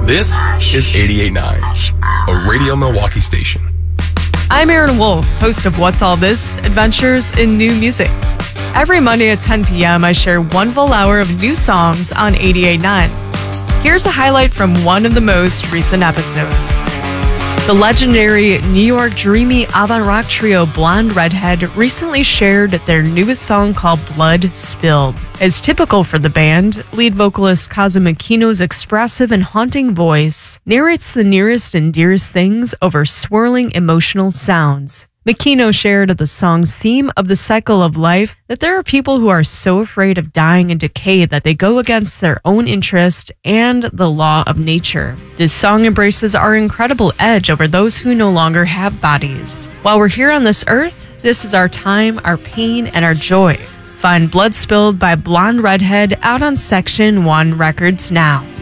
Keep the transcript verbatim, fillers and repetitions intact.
This is eighty-eight point nine, a Radio Milwaukee station. I'm Aaron Wolf, host of What's All This? Adventures in New Music. Every Monday at ten p.m., I share one full hour of new songs on eighty-eight point nine. Here's a highlight from one of the most recent episodes. The legendary New York dreamy avant-rock trio Blonde Redhead recently shared their newest song called Blood Spilled. As typical for the band, lead vocalist Kazu Makino's expressive and haunting voice narrates the nearest and dearest things over swirling emotional sounds. Makino shared the song's theme of the cycle of life, that there are people who are so afraid of dying and decay that they go against their own interest and the law of nature. This song embraces our incredible edge over those who no longer have bodies. While we're here on this earth, this is our time, our pain, and our joy. Find Blood Spilled by Blonde Redhead out on Section one Records now.